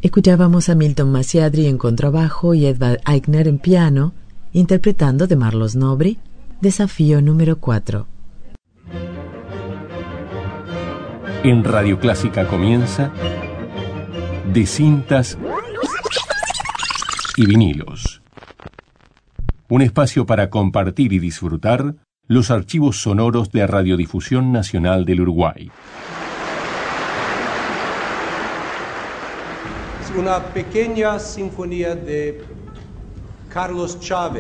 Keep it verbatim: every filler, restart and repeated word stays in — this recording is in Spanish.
Escuchábamos a Milton Masiadri en contrabajo y Edvard Eigner en piano, interpretando de Marlos Nobri, Desafío número cuatro. En Radio Clásica comienza De cintas y vinilos. Un espacio para compartir y disfrutar los archivos sonoros de Radiodifusión Nacional del Uruguay. Una pequeña sinfonía de Carlos Chávez.